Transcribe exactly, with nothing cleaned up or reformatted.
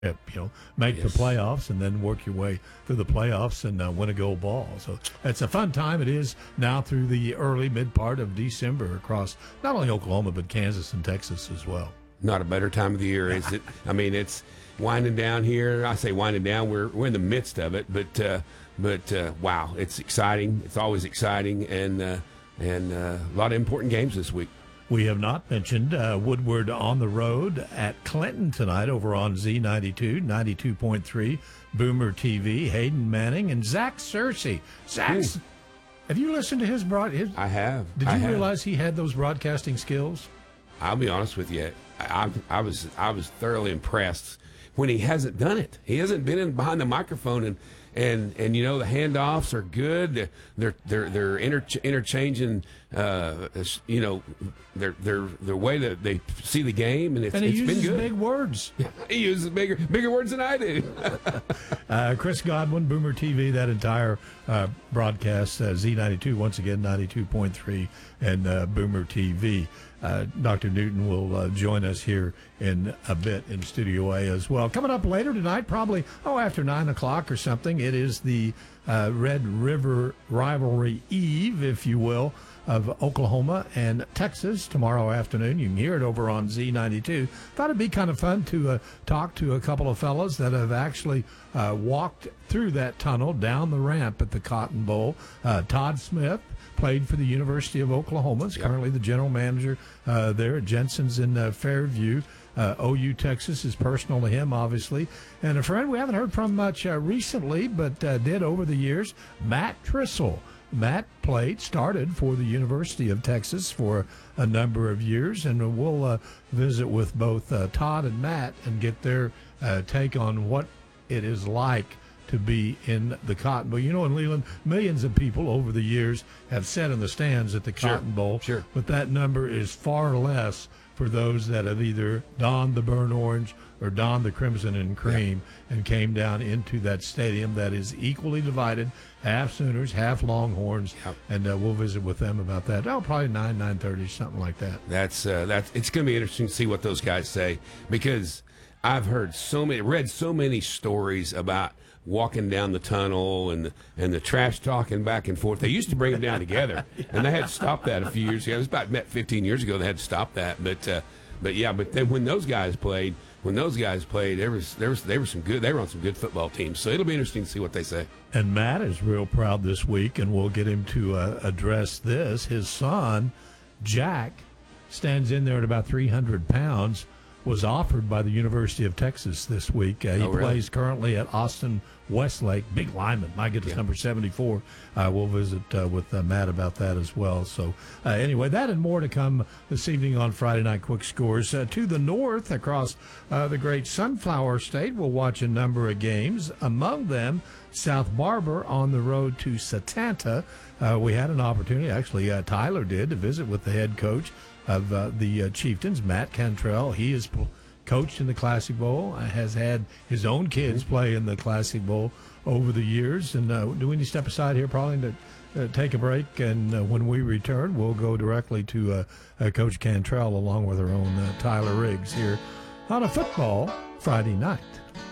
You know, make Yes. the playoffs and then work your way through the playoffs and uh, win a gold ball. So it's a fun time. It is now through the early mid part of December across not only Oklahoma but Kansas and Texas as well. Not a better time of the year, is it? I mean, it's winding down here. I say winding down. We're we're in the midst of it, but uh, but uh, wow, it's exciting. It's always exciting, and uh, and uh, a lot of important games this week. We have not mentioned uh, Woodward on the road at Clinton tonight over on Z ninety-two, ninety-two point three, Boomer T V, Hayden Manning, and Zach Searcy. Zach's, Ooh. have you listened to his broad? His, I have. Did you I have. realize he had those broadcasting skills? I'll be honest with you. I, I, I was I was thoroughly impressed when he hasn't done it. He hasn't been in behind the microphone and. And and you know the handoffs are good. They're they're they're inter- interchanging. Uh, you know their their their way that they see the game, and it's, And he it's uses been good. big words. He uses bigger bigger words than I do. uh, Chris Godwin, Boomer T V, that entire uh, broadcast, uh, Z ninety-two, once again, ninety-two point three, and uh, Boomer T V. Uh, Doctor Newton will uh, join us here in a bit in Studio A as well. Coming up later tonight, probably, oh, after nine o'clock or something, it is the uh, Red River Rivalry Eve, if you will, of Oklahoma and Texas tomorrow afternoon. You can hear it over on Z ninety-two. Thought it'd be kind of fun to uh, talk to a couple of fellas that have actually uh, walked through that tunnel down the ramp at the Cotton Bowl. Uh, Todd Smith played for the University of Oklahoma. Is Yep. currently the general manager uh, there at Jensen's in uh, Fairview. Uh, O U Texas is personal to him, obviously. And a friend we haven't heard from much uh, recently, but uh, did over the years, Matt Trissel. Matt played, started for the University of Texas for a number of years, and we'll uh, visit with both uh, Todd and Matt and get their uh, take on what it is like to be in the Cotton Bowl. You know, in Leland, millions of people over the years have sat in the stands at the Sure, Cotton Bowl, sure. but that number is far less for those that have either donned the burnt orange or donned the crimson and cream and came down into that stadium that is equally divided, half Sooners, half Longhorns, Yep. and uh, we'll visit with them about that. Oh, probably nine, nine thirty, something like that. That's uh, that's. It's going to be interesting to see what those guys say, because I've heard so many, read so many stories about walking down the tunnel and and the trash talking back and forth. They used to bring them down together, yeah. and they had to stop that a few years ago. It was about met fifteen years ago. They had to stop that, but uh, but yeah. But then when those guys played, when those guys played, there was there was they were some good. They were on some good football teams. So it'll be interesting to see what they say. And Matt is real proud this week, and we'll get him to uh, address this. His son, Jack, stands in there at about three hundred pounds. Was offered by the University of Texas this week. Uh, he Oh, really? plays currently at Austin Westlake. Big lineman. My goodness, Yeah. number seventy-four. Uh, we'll visit uh, with uh, Matt about that as well. So uh, anyway, that and more to come this evening on Friday Night Quick Scores. Uh, to the north, across uh, the great Sunflower State, we'll watch a number of games. Among them, South Barber on the road to Satanta. Uh, we had an opportunity, actually uh, Tyler did, to visit with the head coach of uh, the uh, Chieftains, Matt Cantrell. He is p- coached in the Classic Bowl, uh, has had his own kids play in the Classic Bowl over the years. And uh, do we need to step aside here probably to uh, take a break? And uh, when we return, we'll go directly to uh, uh, Coach Cantrell along with our own uh, Tyler Riggs here on a football Friday night.